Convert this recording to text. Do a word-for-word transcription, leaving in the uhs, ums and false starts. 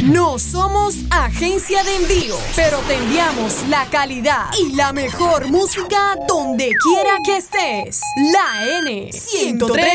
No somos agencia de envío, pero te enviamos la calidad y la mejor música donde quiera que estés. La N ciento tres